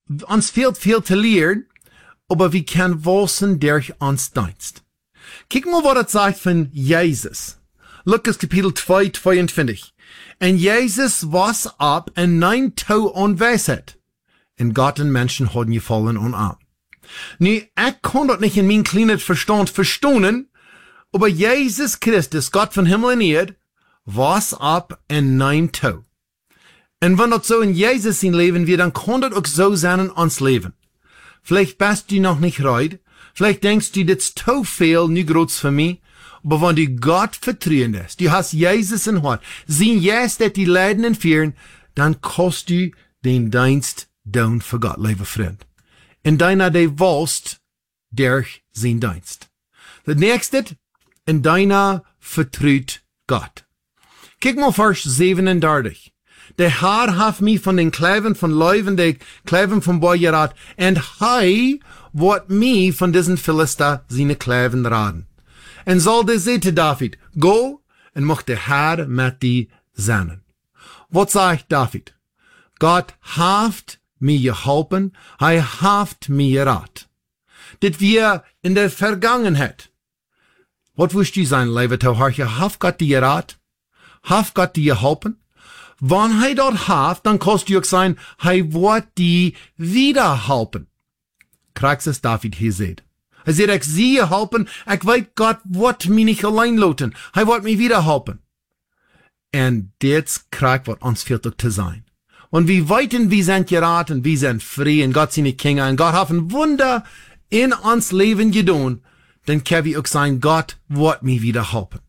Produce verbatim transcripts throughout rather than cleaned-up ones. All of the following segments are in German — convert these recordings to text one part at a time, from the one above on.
Ons fehlt viel zu lernen, aber wir können wachsen durch uns Dienst. Kijk mal, was het sagt von Jesus. Lukas Kapitel zwei, zweiundzwanzig. En Jesus was ab en nein touw aan wijsheid. En Gott en Menschen hadden gefallen aan aan. Nu, ik kon dat niet in mijn kleinen verstand verstonen, aber Jesus Christus, Gott von Himmel en Erd, was ab en nein touw. En wenn dat so in Jesus sein Leben wird, dann kann das auch so sein in ons Leben. Vielleicht bist du noch nicht reid, vielleicht denkst du, das ist zu viel, nu groß für mich, aber wenn du Gott vertrauen lässt, du hast Jesus in Hort, sehen jetzt, dass die Leiden entfernen, dann kannst du den Dienst down für Gott, liebe Freund. In deiner de walst durch sein Dienst. Das nächste, in deiner vertraut Gott. Kijk mal Vers siebenunddreißig. Der Herr hat mich von den Kleven von Leuven, der Kleven von Bojerat, und hei wird mich von diesen Philister seine Kleven raden. Und soll der sehte David, go, und mach der Herr mit die sein. Was sagt David? Gott haft mir geholfen, hei haft mir rat. Das wir in der Vergangenheit. Was wusst du sein, liebe Tauharche, haft Gott dir rat? Haft Gott dir geholfen? Wann hij dat haft, dann kannst du auch sein, hij wird die wieder helpen. Krijgt es David hier seht. Hij zegt, ik zie je helpen, ik weet Gott wird mich nicht allein lassen, hij wird mich wieder helpen. En dit krijgt wat ons fehlt ook te zijn. Und wir weten, wir sind geraten, wir sind frei, und Gott seine Kinder, und Gott hat ein Wunder in ons Leben getan, dann können wir auch sein, Gott wird mich wieder helpen.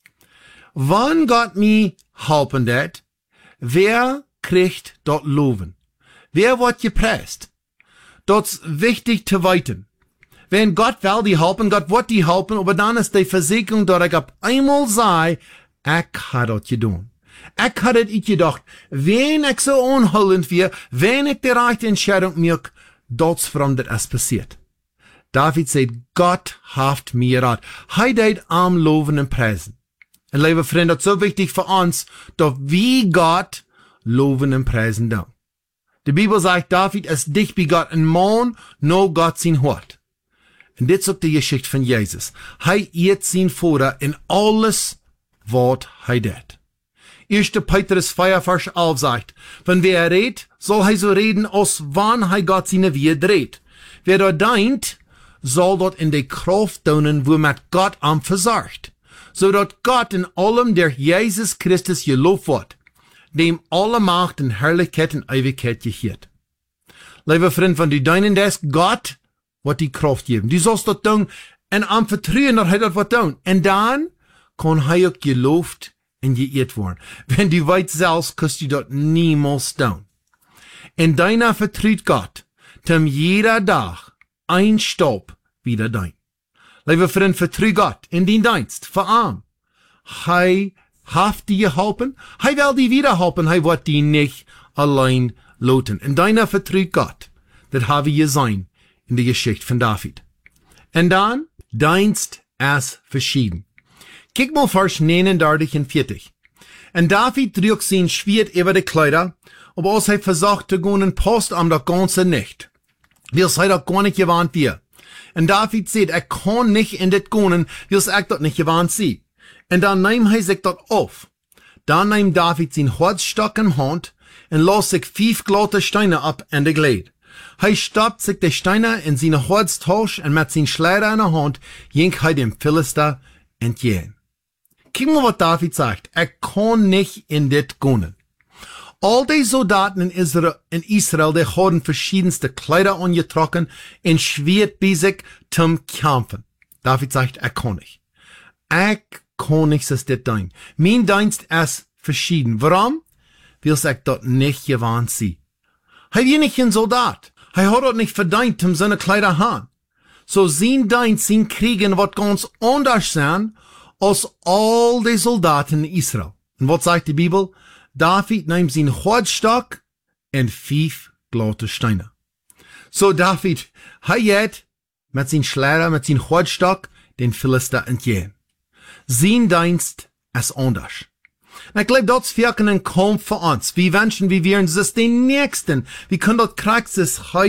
Wann Gott mich helpen det, wer kriegt dort Loven? Wer wird gepresst? Dort ist wichtig zu weiten. Wenn Gott will die helpen, Gott wird die helpen, aber dann ist die Versicherung, dass ich ab einmal sei, ich habe das getan. Ich habe das gedacht, wenn ich so unhullend wäre, wenn ich die rechte Entscheidung mache, dort von das passiert. David sagt, Gott haft mir rat. Hij deed am loven und preisen. Und liebe Freunde, das ist so wichtig für uns, dass wir Gott loben und preisen da. Die Bibel sagt, David ist dich bei Gott ein Mann, no Gott sein Hort. Und das ist die Geschichte von Jesus. Hij eert sein Vater in alles, was hij deed. erster Petrus vier, Vers elf sagt, wenn wer redet, soll hij so reden, als wann hij Gott seine Wehe dreht. Wer da deint, soll dort in die Kraft tun, wo mit Gott am versorgt. So dat Gott in allem der Jesus Christus gelobt wird, dem alle Macht und Herrlichkeit und Ewigkeit gehört. Lieber Freund, wenn du deinen das, Gott wird die Kraft geben. Du sollst das tun und am Vertrauen, dass er das wird tun. Und dann kann er auch gelobt und geehrt werden. Wenn du weit selbst, kannst du das niemals tun. In deiner vertraut Gott, dem jeder Tag ein Staub wieder dein. Liebe Freund, vertrau Gott in den Dienst, verarm. Hij haft die geholpen, hij will die wieder helpen, hij wird die nicht allein lassen. In deiner vertraut Gott, das habe ich gesehen in der Geschichte von David. Und dann, Dienst ist verschieden. Kijk mal Vers neununddreißig und vierzig. Und David trug sein Schwert über die Kleider, aber als er versucht zu gehen in Post am das ganze nicht. Wie es heute gar nicht gewarnt wird. Und David sagt, er kann nicht in das gehen, wie es er dort nicht gewarnt sie. Und dann nimmt er sich dort auf. Dann nimmt David sein Holzstock in Hand und lässt sich fünf glatte Steine ab in der Gleit. Er stoppt sich die Steine in seine Holztausch und mit seinem Schleider in der Hand jinkt er dem Philister entgegen. Kick mal, was David sagt. Er kann nicht in das gehen. All die Soldaten in Israel, in Israel, die haben verschiedenste Kleider angetroffen und Schwert bei sich zum Kämpfen. David sagt, er kann nicht. Er kann nicht, das das tun. Mein Dienst ist verschieden. Warum? Weil ich dort nicht gewarnt sie. Er ist nicht ein Soldat. Er hat dort nicht verdient, um seine Kleider haben. So sein Dienst, sein Kriegen wird ganz anders sein, als all die Soldaten in Israel. Und was sagt die Bibel? David nimmt sein Holzstock und fünf glatte Steine. So David, er geht mit seinem Schleier, mit seinem Holzstock den Philister entgegen. Sein Dienst ist anders. Und ich glaube, das wirken ein Kampf für uns. Wie Menschen, wie wir, das ist den Nächsten. Wie können dort Praxis